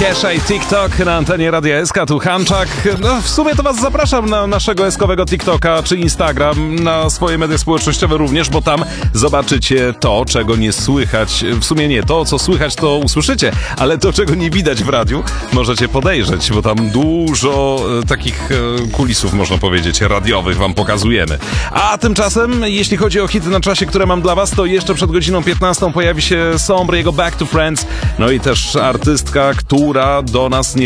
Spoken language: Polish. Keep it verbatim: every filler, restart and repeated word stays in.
Kesha i TikTok na antenie Radia S K, tu Hanczak. No, w sumie to was zapraszam na naszego eskowego TikToka czy Instagram, na swoje media społecznościowe również, bo tam zobaczycie to, czego nie słychać. W sumie nie, to co słychać to usłyszycie, ale to, czego nie widać w radiu, możecie podejrzeć, bo tam dużo e, takich e, kulisów, można powiedzieć, radiowych wam pokazujemy. A tymczasem, jeśli chodzi o hity na czasie, które mam dla was, to jeszcze przed godziną piętnastą pojawi się Sombre, jego Back to Friends, no i też artystka, która do nas nie